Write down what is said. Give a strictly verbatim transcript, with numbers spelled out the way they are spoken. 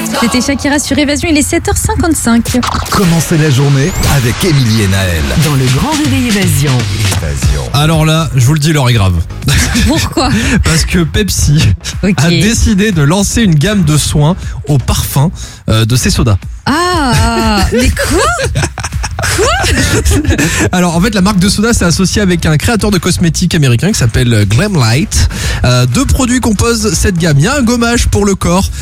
C'était Shakira sur Évasion, il est sept heures cinquante-cinq. Commencez la journée avec Émilie et Naël. Dans le grand réveil Évasion. Évasion. Alors là, je vous le dis, l'heure est grave. Pourquoi? Parce que Pepsi Ok. a décidé de lancer une gamme de soins au parfum euh, de ses sodas. Ah, mais quoi? Alors en fait, la marque de soda s'est associée avec un créateur de cosmétiques américain qui s'appelle Glamlight. Euh, deux produits composent cette gamme. Il y a un gommage pour le corps